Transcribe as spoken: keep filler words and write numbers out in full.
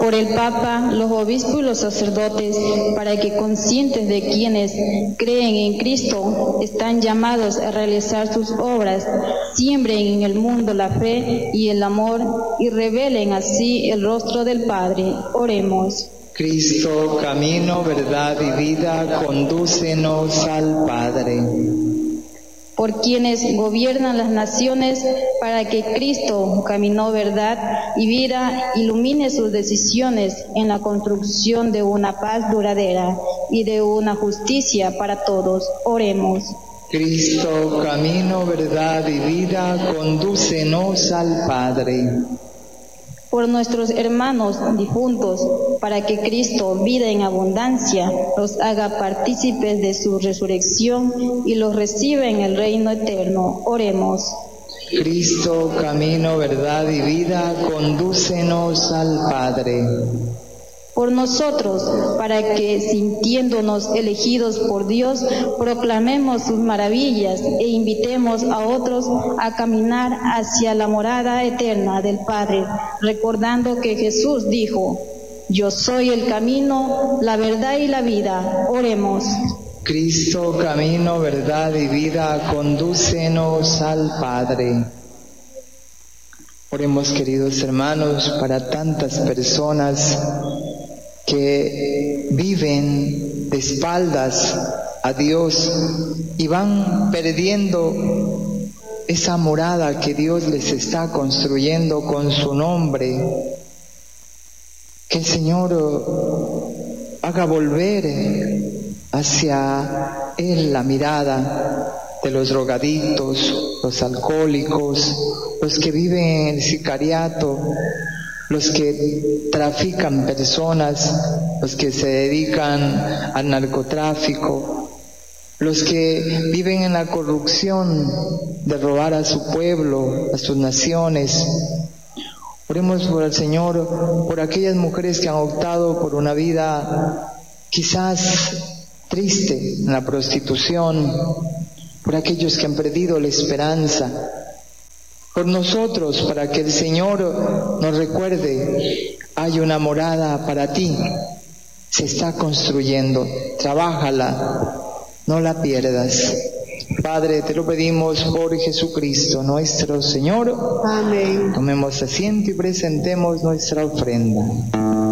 por el Papa, los obispos y los sacerdotes, para que, conscientes de quienes creen en Cristo, están llamados a realizar sus obras, siembren en el mundo la fe y el amor y revelen así el rostro del Padre. Oremos. Cristo, camino, verdad y vida, condúcenos al Padre. Por quienes gobiernan las naciones, para que Cristo, camino, verdad y vida, ilumine sus decisiones en la construcción de una paz duradera y de una justicia para todos. Oremos. Cristo, camino, verdad y vida, condúcenos al Padre. Por nuestros hermanos difuntos, para que Cristo, vida en abundancia, los haga partícipes de su resurrección y los reciba en el reino eterno. Oremos. Cristo, camino, verdad y vida, condúcenos al Padre. Por nosotros, para que, sintiéndonos elegidos por Dios, proclamemos sus maravillas e invitemos a otros a caminar hacia la morada eterna del Padre, recordando que Jesús dijo: yo soy el camino, la verdad y la vida. Oremos. Cristo, camino, verdad y vida, condúcenos al Padre. Oremos, queridos hermanos, para tantas personas que viven de espaldas a Dios y van perdiendo esa morada que Dios les está construyendo con su nombre. Que el Señor haga volver hacia Él la mirada de los drogadictos, los alcohólicos, los que viven en el sicariato, los que trafican personas, los que se dedican al narcotráfico, los que viven en la corrupción de robar a su pueblo, a sus naciones. Oremos por el Señor, por aquellas mujeres que han optado por una vida quizás triste en la prostitución, por aquellos que han perdido la esperanza, por nosotros, para que el Señor nos recuerde: hay una morada para ti, se está construyendo, trabájala, no la pierdas. Padre, te lo pedimos por Jesucristo nuestro Señor. Amén. Tomemos asiento y presentemos nuestra ofrenda.